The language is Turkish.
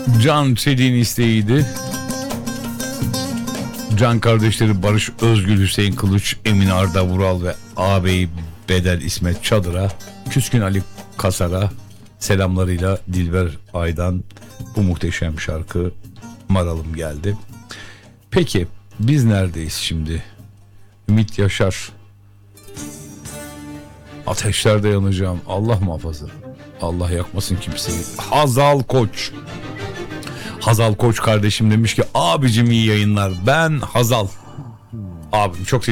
Can Çelik'in isteğiydi. Can kardeşleri Barış Özgül, Hüseyin Kılıç, Emin Arda Vural ve ağabey Bedel İsmet Çadır'a, Küskün Ali Kasar'a selamlarıyla Dilber Aydan bu muhteşem şarkı Maralım geldi. Peki biz neredeyiz şimdi? Ümit Yaşar. Ateşlerde yanacağım. Allah muhafaza. Allah yakmasın kimseyi. Hazal Koç. Hazal Koç kardeşim demiş ki abicim iyi yayınlar. Ben Hazal. Abim çok